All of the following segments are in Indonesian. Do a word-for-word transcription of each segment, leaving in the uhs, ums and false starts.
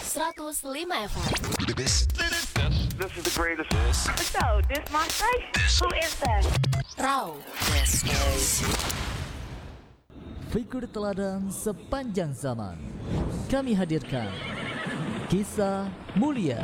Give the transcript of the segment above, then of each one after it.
seratus lima F M. This, this, this is the greatest. This. So, this my station? Who is that? Raw. This is Figur teladan sepanjang zaman. Kami hadirkan Kisah Mulia.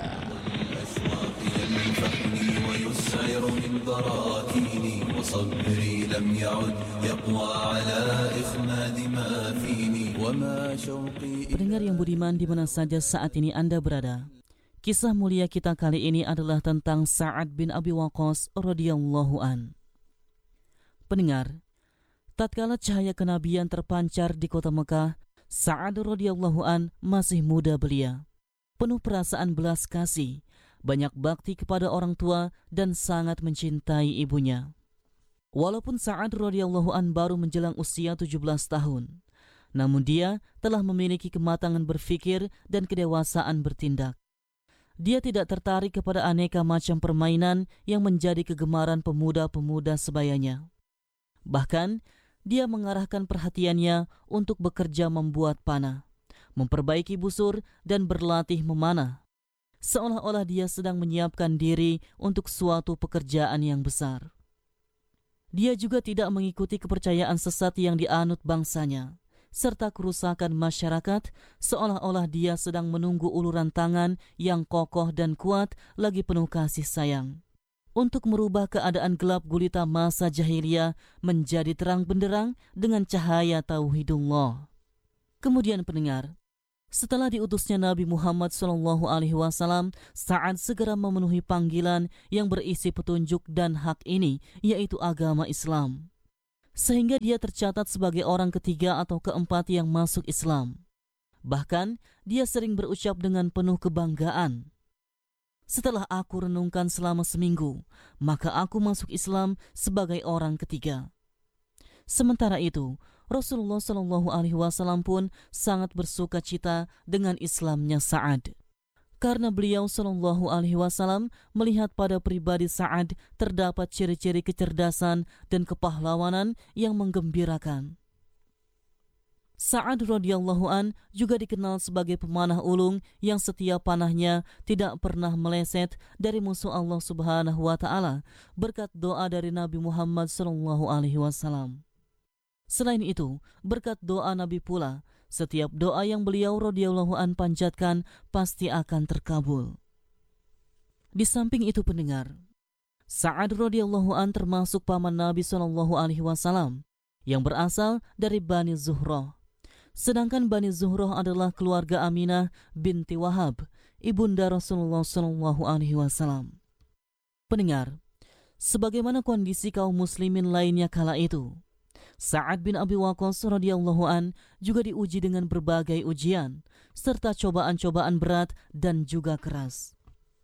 Pendengar yang budiman di mana saja saat ini Anda berada, kisah mulia kita kali ini adalah tentang Sa'ad bin Abi Waqqas radhiyallahu an. Pendengar, tatkala cahaya kenabian terpancar di kota Mekah, Sa'ad radhiyallahu an masih muda belia, penuh perasaan belas kasih, banyak bakti kepada orang tua dan sangat mencintai ibunya. Walaupun Sa'ad radhiyallahu an baru menjelang usia tujuh belas tahun, namun dia telah memiliki kematangan berfikir dan kedewasaan bertindak. Dia tidak tertarik kepada aneka macam permainan yang menjadi kegemaran pemuda-pemuda sebayanya. Bahkan, dia mengarahkan perhatiannya untuk bekerja membuat panah, memperbaiki busur, dan berlatih memanah. Seolah-olah dia sedang menyiapkan diri untuk suatu pekerjaan yang besar. Dia juga tidak mengikuti kepercayaan sesat yang dianut bangsanya, serta kerusakan masyarakat, seolah-olah dia sedang menunggu uluran tangan yang kokoh dan kuat lagi penuh kasih sayang untuk merubah keadaan gelap gulita masa jahiliyah menjadi terang benderang dengan cahaya tauhidullah. Kemudian pendengar, setelah diutusnya Nabi Muhammad shallallahu alaihi wasallam, Sa'ad segera memenuhi panggilan yang berisi petunjuk dan hak ini, yaitu agama Islam. Sehingga dia tercatat sebagai orang ketiga atau keempat yang masuk Islam. Bahkan, dia sering berucap dengan penuh kebanggaan, "Setelah aku renungkan selama seminggu, maka aku masuk Islam sebagai orang ketiga." Sementara itu, Rasulullah shallallahu alaihi wasallam pun sangat bersuka cita dengan Islamnya Sa'ad, karena beliau shallallahu alaihi wasallam melihat pada pribadi Sa'ad terdapat ciri-ciri kecerdasan dan kepahlawanan yang menggembirakan. Sa'ad radhiyallahu an juga dikenal sebagai pemanah ulung yang setiap panahnya tidak pernah meleset dari musuh Allah Subhanahu wa taala berkat doa dari Nabi Muhammad sallallahu alaihi wasallam. Selain itu, berkat doa Nabi pula, setiap doa yang beliau radhiyallahu an panjatkan pasti akan terkabul. Di samping itu pendengar, Sa'ad radhiyallahu an termasuk paman Nabi sallallahu alaihi wasallam yang berasal dari Bani Zuhrah. Sedangkan Bani Zuhrah adalah keluarga Aminah binti Wahab, ibunda Rasulullah sallallahu alaihi wasallam. Pendengar, sebagaimana kondisi kaum muslimin lainnya kala itu, Sa'ad bin Abi Waqqas radhiyallahu an juga diuji dengan berbagai ujian serta cobaan-cobaan berat dan juga keras.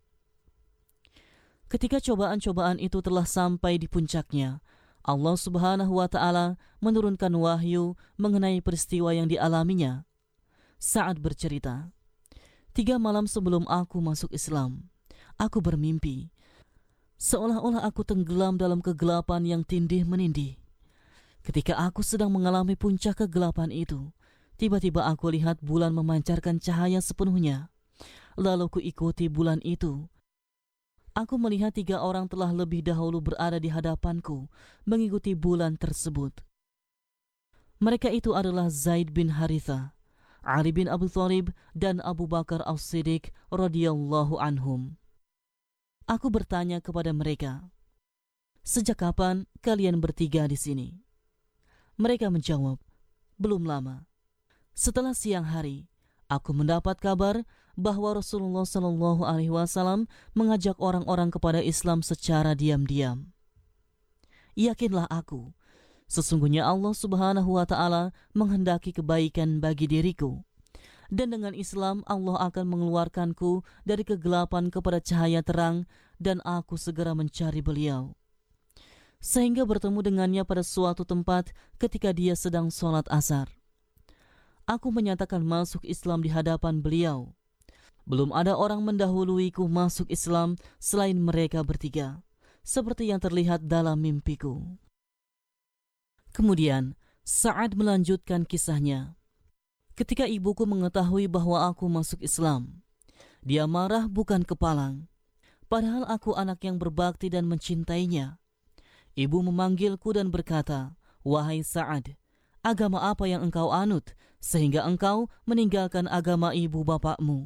Ketika cobaan-cobaan itu telah sampai di puncaknya, Allah Subhanahu wa taala menurunkan wahyu mengenai peristiwa yang dialaminya. Sa'ad bercerita, "Tiga malam sebelum aku masuk Islam, aku bermimpi seolah-olah aku tenggelam dalam kegelapan yang tindih menindih. Ketika aku sedang mengalami puncak kegelapan itu, tiba-tiba aku lihat bulan memancarkan cahaya sepenuhnya. Lalu kuikuti bulan itu. Aku melihat tiga orang telah lebih dahulu berada di hadapanku, mengikuti bulan tersebut. Mereka itu adalah Zaid bin Haritha, Ali bin Abi Thalib, dan Abu Bakar As-Siddiq radhiyallahu anhum. Aku bertanya kepada mereka, 'Sejak kapan kalian bertiga di sini?' Mereka menjawab, 'Belum lama. Setelah siang hari, aku mendapat kabar bahwa Rasulullah shallallahu alaihi wasallam mengajak orang-orang kepada Islam secara diam-diam. Yakinlah aku, sesungguhnya Allah Subhanahu wa taala menghendaki kebaikan bagi diriku, dan dengan Islam Allah akan mengeluarkanku dari kegelapan kepada cahaya terang, dan aku segera mencari beliau. Sehingga bertemu dengannya pada suatu tempat ketika dia sedang sholat asar. Aku menyatakan masuk Islam di hadapan beliau. Belum ada orang mendahuluiku masuk Islam selain mereka bertiga, seperti yang terlihat dalam mimpiku." Kemudian Sa'ad melanjutkan kisahnya. "Ketika ibuku mengetahui bahwa aku masuk Islam, Dia marah bukan kepalang. Padahal aku anak yang berbakti dan mencintainya. Ibu memanggilku dan berkata, "Wahai Sa'ad, agama apa yang engkau anut sehingga engkau meninggalkan agama ibu bapakmu?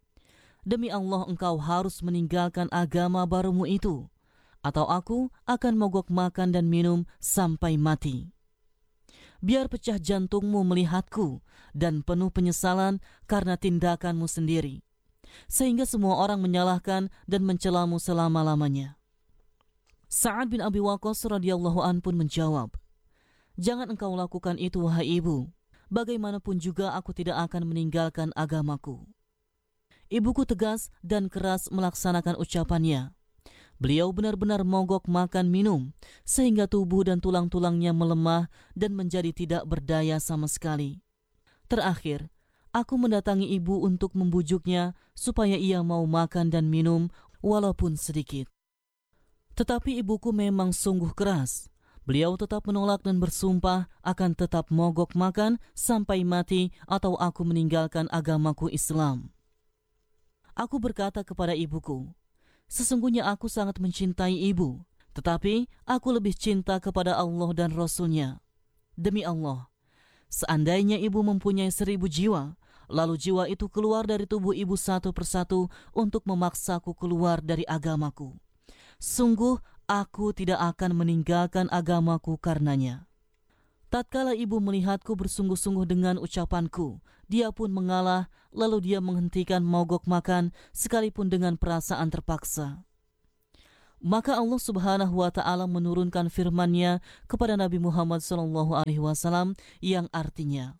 Demi Allah engkau harus meninggalkan agama barumu itu, atau aku akan mogok makan dan minum sampai mati. Biar pecah jantungmu melihatku dan penuh penyesalan karena tindakanmu sendiri, sehingga semua orang menyalahkan dan mencelamu selama-lamanya." Sa'ad bin Abi Waqqas radhiyallahu an pun menjawab, "Jangan engkau lakukan itu, wahai ibu. Bagaimanapun juga aku tidak akan meninggalkan agamaku." Ibuku tegas dan keras melaksanakan ucapannya. Beliau benar-benar mogok makan minum sehingga tubuh dan tulang-tulangnya melemah dan menjadi tidak berdaya sama sekali. Terakhir, aku mendatangi ibu untuk membujuknya supaya ia mau makan dan minum walaupun sedikit. Tetapi ibuku memang sungguh keras. Beliau tetap menolak dan bersumpah akan tetap mogok makan sampai mati atau aku meninggalkan agamaku Islam. Aku berkata kepada ibuku, "Sesungguhnya aku sangat mencintai ibu, tetapi aku lebih cinta kepada Allah dan Rasul-Nya. Demi Allah, seandainya ibu mempunyai seribu jiwa, lalu jiwa itu keluar dari tubuh ibu satu persatu untuk memaksaku keluar dari agamaku, sungguh aku tidak akan meninggalkan agamaku karenanya." Tatkala ibu melihatku bersungguh-sungguh dengan ucapanku, dia pun mengalah, lalu dia menghentikan mogok makan sekalipun dengan perasaan terpaksa. Maka Allah Subhanahu wa taala menurunkan firman-Nya kepada Nabi Muhammad sallallahu alaihi wasallam yang artinya,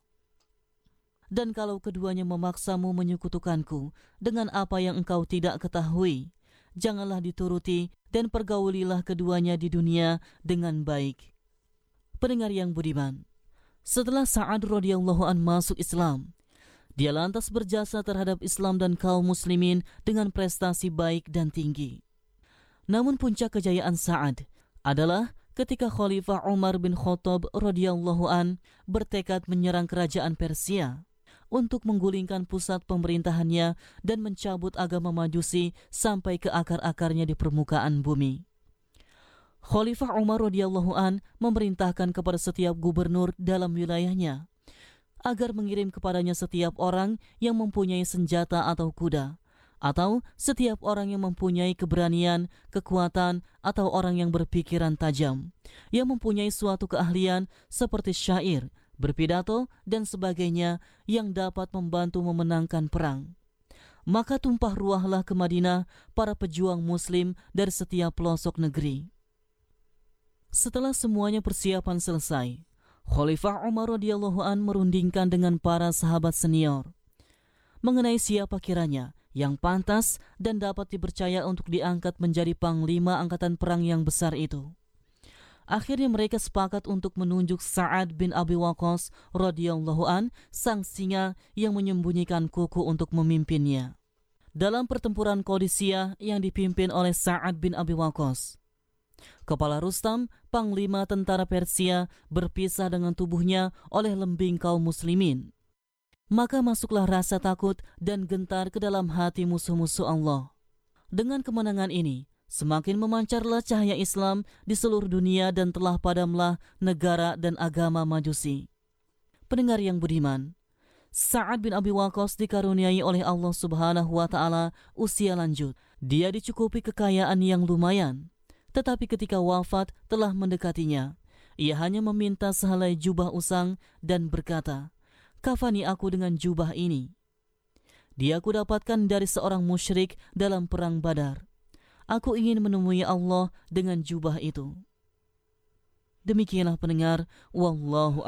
"Dan kalau keduanya memaksamu menyekutukanku dengan apa yang engkau tidak ketahui, janganlah dituruti dan pergaulilah keduanya di dunia dengan baik." Pendengar yang budiman, setelah Sa'ad radhiyallahu an masuk Islam, dia lantas berjasa terhadap Islam dan kaum muslimin dengan prestasi baik dan tinggi. Namun puncak kejayaan Sa'ad adalah ketika Khalifah Umar bin Khattab radhiyallahu an bertekad menyerang kerajaan Persia untuk menggulingkan pusat pemerintahannya dan mencabut agama Majusi sampai ke akar-akarnya di permukaan bumi. Khalifah Umar radhiyallahu an memerintahkan kepada setiap gubernur dalam wilayahnya agar mengirim kepadanya setiap orang yang mempunyai senjata atau kuda, atau setiap orang yang mempunyai keberanian, kekuatan, atau orang yang berpikiran tajam, yang mempunyai suatu keahlian seperti syair, berpidato, dan sebagainya yang dapat membantu memenangkan perang. Maka tumpah ruahlah ke Madinah para pejuang muslim dari setiap pelosok negeri. Setelah semuanya persiapan selesai, Khalifah Umar radhiyallahu an merundingkan dengan para sahabat senior mengenai siapa kiranya yang pantas dan dapat dipercaya untuk diangkat menjadi panglima angkatan perang yang besar itu. Akhirnya mereka sepakat untuk menunjuk Sa'ad bin Abi Waqqas radhiyallahu an, sang singa yang menyembunyikan kuku, untuk memimpinnya. Dalam pertempuran Qadisiyah yang dipimpin oleh Sa'ad bin Abi Waqqas, kepala Rustam, panglima tentara Persia, berpisah dengan tubuhnya oleh lembing kaum muslimin. Maka masuklah rasa takut dan gentar ke dalam hati musuh-musuh Allah. Dengan kemenangan ini, semakin memancarlah cahaya Islam di seluruh dunia dan telah padamlah negara dan agama Majusi. Pendengar yang budiman, Sa'ad bin Abi Waqqas dikaruniai oleh Allah Subhanahu wa taala usia lanjut. Dia dicukupi kekayaan yang lumayan. Tetapi ketika wafat telah mendekatinya, ia hanya meminta sehelai jubah usang dan berkata, "Kafani aku dengan jubah ini. Dia aku dapatkan dari seorang musyrik dalam perang Badar. Aku ingin menemui Allah dengan jubah itu." Demikianlah pendengar, wallahu